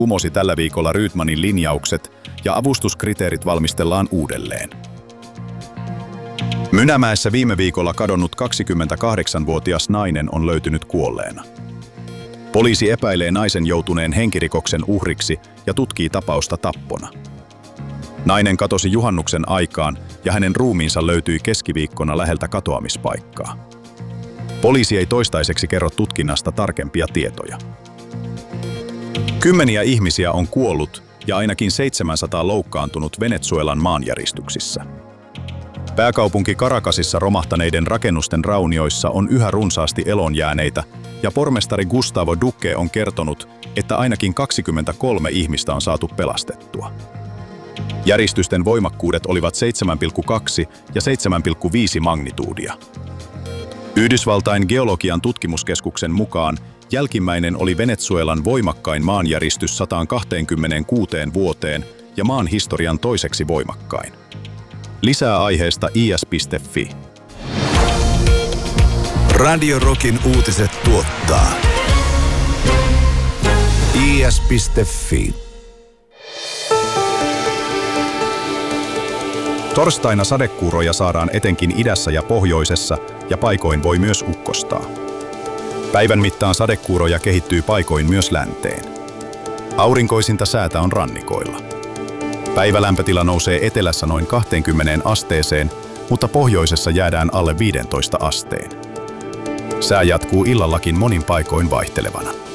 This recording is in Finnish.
kumosi tällä viikolla Rydmanin linjaukset ja avustuskriteerit valmistellaan uudelleen. Mynämäessä viime viikolla kadonnut 28-vuotias nainen on löytynyt kuolleena. Poliisi epäilee naisen joutuneen henkirikoksen uhriksi ja tutkii tapausta tappona. Nainen katosi juhannuksen aikaan ja hänen ruumiinsa löytyi keskiviikkona läheltä katoamispaikkaa. Poliisi ei toistaiseksi kerro tutkinnasta tarkempia tietoja. Kymmeniä ihmisiä on kuollut ja ainakin 700 loukkaantunut Venezuelan maanjäristyksissä. Pääkaupunki Caracasissa romahtaneiden rakennusten raunioissa on yhä runsaasti elonjääneitä ja pormestari Gustavo Duque on kertonut, että ainakin 23 ihmistä on saatu pelastettua. Järistysten voimakkuudet olivat 7,2 ja 7,5 magnituudia. Yhdysvaltain geologian tutkimuskeskuksen mukaan jälkimmäinen oli Venezuelan voimakkain maanjäristys 126 vuoteen ja maan historian toiseksi voimakkain. Lisää aiheesta is.fi. Radio Rockin uutiset tuottaa is.fi. Torstaina sadekuuroja saadaan etenkin idässä ja pohjoisessa ja paikoin voi myös ukkostaa. Päivän mittaan sadekuuroja kehittyy paikoin myös länteen. Aurinkoisinta säätä on rannikoilla. Päivälämpötila nousee etelässä noin 20 asteeseen, mutta pohjoisessa jäädään alle 15 asteen. Sää jatkuu illallakin monin paikoin vaihtelevana.